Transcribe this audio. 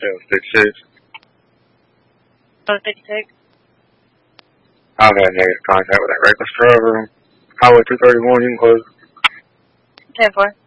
766. 766. I've had negative contact with that reckless driver. Highway 231, you can close. 10-4.